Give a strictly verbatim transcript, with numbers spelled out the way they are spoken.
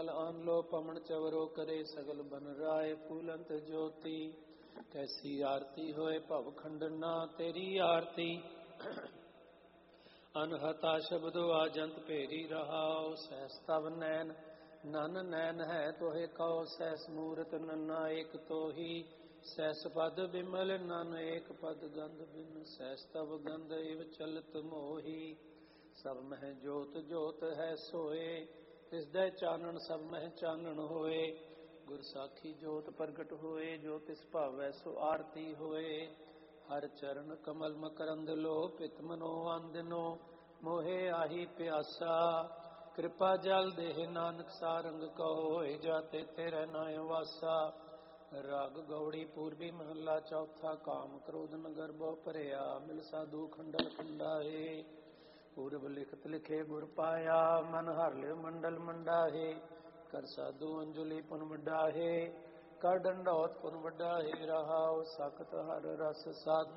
मल आन लो पमन चवरो करे सगल बन राय फूलंत ज्योति। कैसी आरती होए भव खंडना तेरी आरती। अनहता शब्दो आजंत भेरी रहाओ सहस तव नैन नन नैन है तोहे कहो सहस मूरत नन्ना एक तो ही। सहस पद बिमल नन एक पद गंध बिन सहस तव गंध इव चलत मोही। सब मह जोत जोत है सोए तिस दै चानन सब मह चानन होए। गुर साखी जोत प्रगट होए जो तिस भावै सो आरती होए। हर चरण कमल मकरंद लो पित मनो आंदनो मोहे आही प्यासा। कृपा जल देह नानक सारंग कहो होए जाते तेरे नाय वासा। राग गौड़ी पूर्वी महला चौथा काम क्रोध न गर्भो भरिया मिल साधु खंडल खंडाहे। पूर्व लिखत लिखे गुर पाया मन हर लिव मंडल मंडाहे। कर साधु अंजलि पुन वडाहे कर डंडौत पुन वडाहे। रहाओ सखत हर रस साध